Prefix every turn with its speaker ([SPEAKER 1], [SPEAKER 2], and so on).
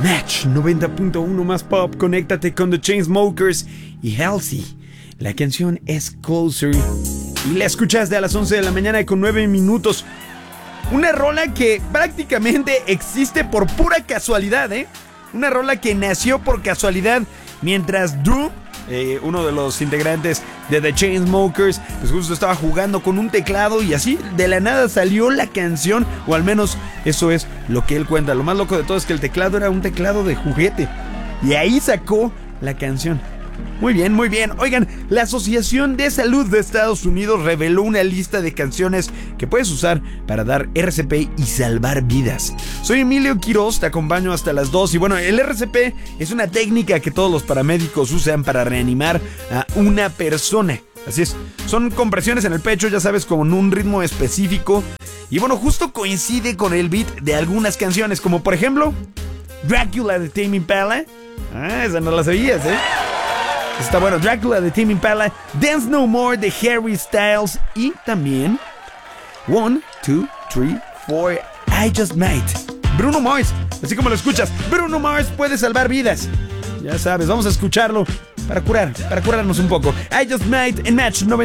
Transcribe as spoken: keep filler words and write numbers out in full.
[SPEAKER 1] Match noventa punto uno más pop, conéctate con The Chainsmokers y Halsey. La canción es Closer y la escuchaste a las once de la mañana con nueve minutos. Una rola que prácticamente existe por pura casualidad, ¿eh? Una rola que nació por casualidad mientras Drew, eh, uno de los integrantes de The Chainsmokers, pues justo estaba jugando con un teclado y así de la nada salió la canción, o al menos eso es lo que él cuenta. Lo más loco de todo es que el teclado era un teclado de juguete y ahí sacó la canción. Muy bien, muy bien. Oigan, la Asociación de Salud de Estados Unidos reveló una lista de canciones que puedes usar para dar R C P y salvar vidas. Soy Emilio Quiroz, te acompaño hasta las dos. Y bueno, el R C P es una técnica que todos los paramédicos usan para reanimar a una persona. Así es, son compresiones en el pecho, ya sabes, con un ritmo específico. Y bueno, justo coincide con el beat de algunas canciones, como por ejemplo Dracula de Tame Impala. Ah, esa no la sabías, ¿eh? Está bueno, Dracula de Tame Impala, Dance No More de Harry Styles y también One, Two, Three, Four, I Just Might, Bruno Mars. Así como lo escuchas, Bruno Mars puede salvar vidas. Ya sabes, vamos a escucharlo para curar, para curarnos un poco. I Just Might en Match noventa.